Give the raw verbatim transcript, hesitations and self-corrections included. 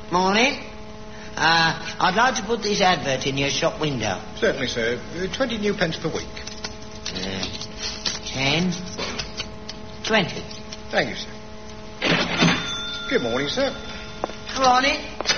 Morning. Uh, I'd like to put this advert in your shop window. Certainly, sir. Uh, twenty new pence per week. Uh, ten. Twenty. Thank you, sir. Good morning, sir. Morning.